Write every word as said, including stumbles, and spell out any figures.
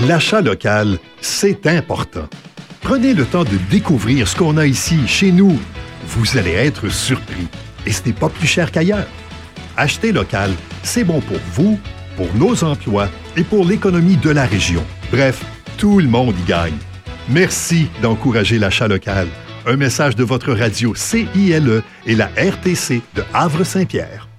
L'achat local, c'est important. Prenez le temps de découvrir ce qu'on a ici, chez nous. Vous allez être surpris. Et ce n'est pas plus cher qu'ailleurs. Acheter local, c'est bon pour vous, pour nos emplois et pour l'économie de la région. Bref, tout le monde y gagne. Merci d'encourager l'achat local. Un message de votre radio C I L E et la R T C de Havre-Saint-Pierre.